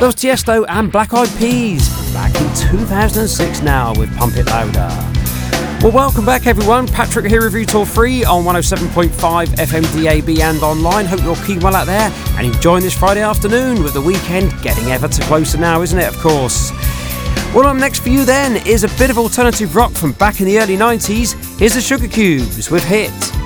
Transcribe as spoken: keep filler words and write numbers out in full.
There was Tiesto and Black Eyed Peas from back in two thousand six now with Pump It Louder. Well, welcome back everyone. Patrick here with you till three on one oh seven point five F M D A B and online. Hope you're keeping well out there and enjoying this Friday afternoon with the weekend getting ever too closer now, isn't it, of course? Well, up next for you then is a bit of alternative rock from back in the early nineties. Here's the Sugar Cubes with Hit.